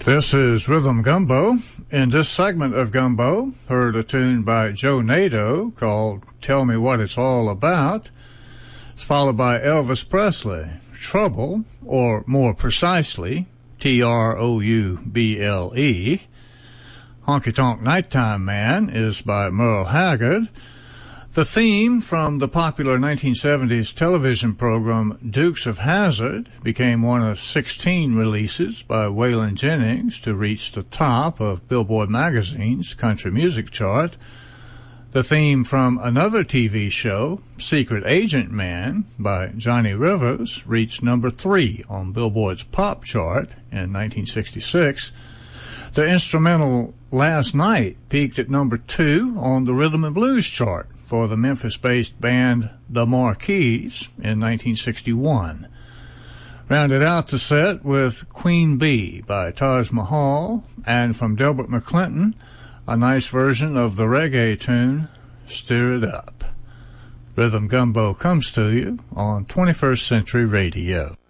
This is Rhythm Gumbo. In this segment of Gumbo, heard a tune by Joe Nato called Tell Me What It's All About. It's followed by Elvis Presley, Trouble, or more precisely, Trouble. Honky Tonk Nighttime Man is by Merle Haggard. The theme from the popular 1970s television program Dukes of Hazzard became one of 16 releases by Waylon Jennings to reach the top of Billboard magazine's country music chart. The theme from another TV show, Secret Agent Man by Johnny Rivers, reached number 3 on Billboard's pop chart in 1966. The instrumental Last Night peaked at number 2 on the Rhythm and Blues chart for the Memphis-based band The Marquis in 1961. Rounded out the set with Queen Bee by Taj Mahal, and from Delbert McClinton, a nice version of the reggae tune, Stir It Up. Rhythm Gumbo comes to you on 21st Century Radio.